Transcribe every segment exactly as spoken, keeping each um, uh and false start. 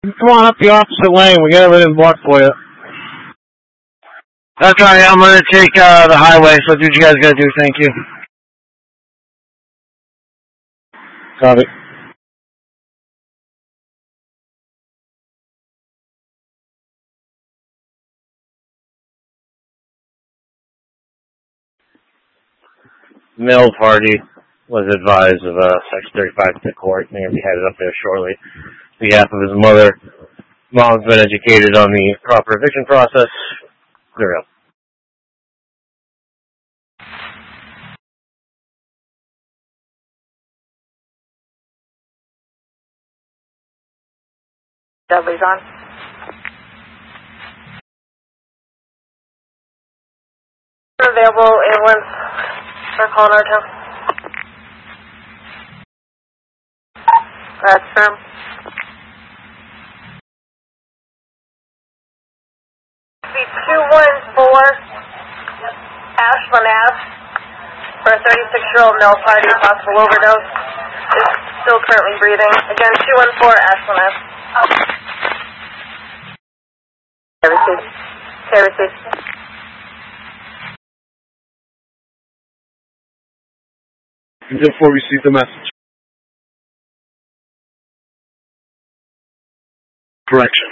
Come on up the opposite lane. We got everything blocked for you. That's all right. I'm going to take uh, the highway, so do what you guys got to do. Thank you. Copy. Mill party was advised of uh, Section thirty-five to court, and they're going to be headed up there shortly. On behalf of his mother, mom's been educated on the proper eviction process. Clear up. Dudley's on. Available ambulance for calling our town. That's firm. two one four Ashland Ave for a thirty-six-year-old male party, possible overdose. Is still currently breathing. Again, two one four Ashland Ave. Carry seat. Carry seat. Until we receive the message. Correction.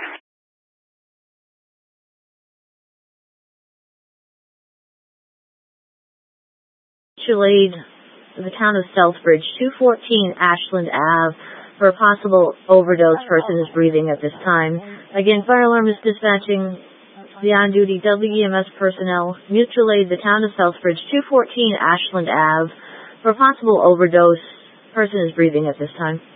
Mutual aid, the town of Southbridge, two fourteen Ashland Ave, for a possible overdose. Person is breathing at this time. Again, fire alarm is dispatching the on-duty W E M S personnel. Mutual aid, the town of Southbridge, two fourteen Ashland Ave, for a possible overdose. Person is breathing at this time.